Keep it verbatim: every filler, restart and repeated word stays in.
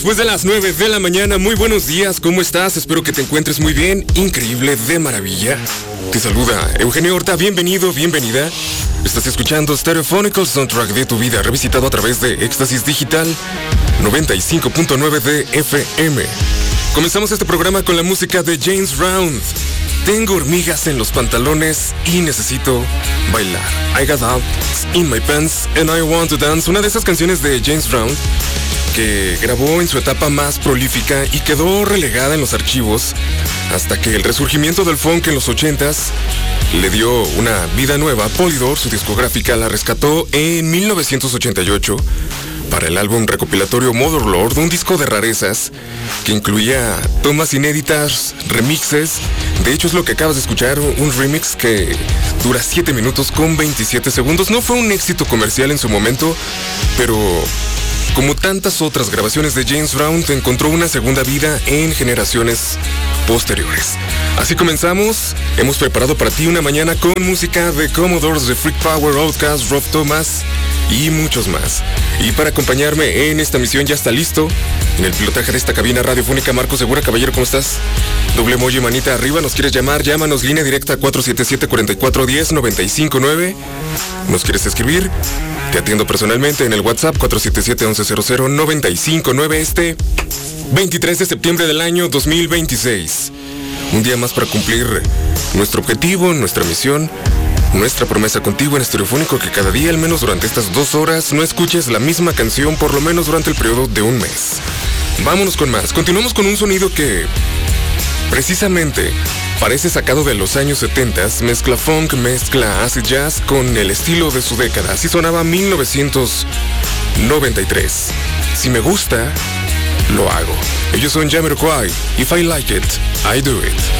Después de las nueve de la mañana, muy buenos días, ¿cómo estás? Espero que te encuentres muy bien, increíble, de maravilla. Te saluda Eugenio Horta, bienvenido, bienvenida. Estás escuchando Stereophonical Soundtrack de tu vida, revisitado a través de Éxtasis Digital noventa y cinco punto nueve de F M. Comenzamos este programa con la música de James Brown. Tengo hormigas en los pantalones y necesito bailar. I got out in my pants and I want to dance. Una de esas canciones de James Brown que grabó en su etapa más prolífica y quedó relegada en los archivos hasta que el resurgimiento del funk en los ochentas le dio una vida nueva. Polydor, su discográfica, la rescató en mil novecientos ochenta y ocho para el álbum recopilatorio Mother Lord, un disco de rarezas que incluía tomas inéditas, remixes. De hecho, es lo que acabas de escuchar, un remix que dura siete minutos con veintisiete segundos. No fue un éxito comercial en su momento, pero como tantas otras grabaciones de James Brown, encontró una segunda vida en generaciones posteriores. Así comenzamos. Hemos preparado para ti una mañana con música de Commodores, de Freak Power, Outkast, Rob Thomas y muchos más. Y para acompañarme en esta misión ya está listo, en el pilotaje de esta cabina radiofónica, Marco Segura. Caballero, ¿cómo estás? Doble emoji, manita arriba. ¿Nos quieres llamar? Llámanos, línea directa cuatro siete siete, cuatro cuatro uno cero, nueve cinco nueve. ¿Nos quieres escribir? Te atiendo personalmente en el WhatsApp cuatro siete siete, once cero cero, nueve cinco nueve. Este veintitrés de septiembre del año dos mil veintiséis. Un día más para cumplir nuestro objetivo, nuestra misión, nuestra promesa contigo en Estereofónico, que cada día, al menos durante estas dos horas, no escuches la misma canción, por lo menos durante el periodo de un mes. Vámonos con más. Continuamos con un sonido que precisamente parece sacado de los años setenta, mezcla funk, mezcla acid jazz con el estilo de su década. Así sonaba mil novecientos noventa y tres. Si me gusta, lo hago. Ellos son Jamiroquai. If I like it, I do it.